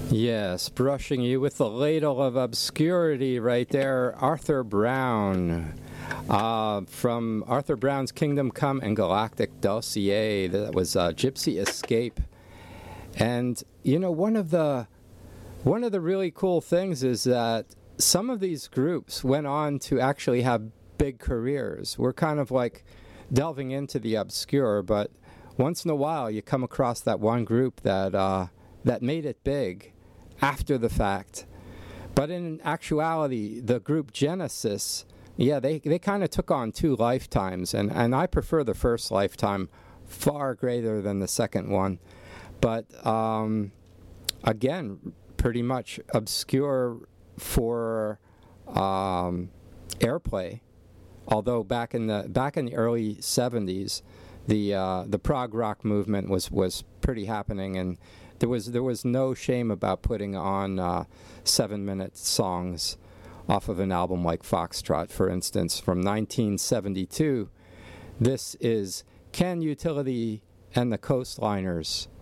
Yes, brushing you with the ladle of obscurity right there. Arthur Brown. From Arthur Brown's Kingdom Come and Galactic Dossier. That was Gypsy Escape. And, you know, one of the really cool things is that some of these groups went on to actually have big careers. We're kind of like delving into the obscure, but once in a while you come across that one group that made it big after the fact. But in actuality, the group Genesis, yeah, they kind of took on two lifetimes, and I prefer the first lifetime far greater than the second one. But again, pretty much obscure for airplay. Although back in the early 70s, the prog rock movement was pretty happening, and there was no shame about putting on 7-minute songs off of an album like Foxtrot, for instance, from 1972. This is Can Utility and the Coastliners